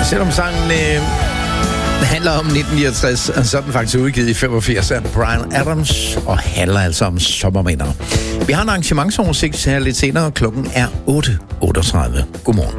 Selvom sangen handler om 1969, så er den faktisk udgivet i 85 af Bryan Adams, og handler altså om sommerminder. Vi har en arrangementsoversigt her lidt senere, klokken er 8:38. Godmorgen.